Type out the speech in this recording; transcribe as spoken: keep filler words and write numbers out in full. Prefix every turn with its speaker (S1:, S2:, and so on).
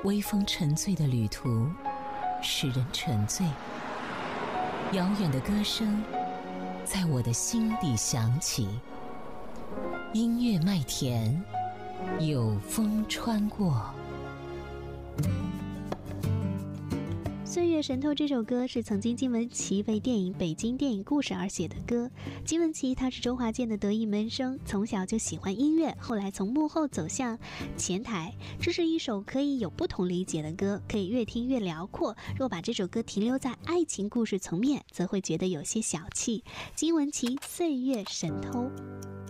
S1: 微风沉醉的旅途，使人沉醉。遥远的歌声在我的心底响起，音乐麦田，有风穿过。
S2: 《岁月神偷》这首歌是曾经金文岐为电影《北京电影故事》而写的歌。金文岐他是周华健的得意门生，从小就喜欢音乐，后来从幕后走向前台。这是一首可以有不同理解的歌，可以越听越辽阔。若把这首歌停留在爱情故事层面，则会觉得有些小气。金文岐《岁月神偷》。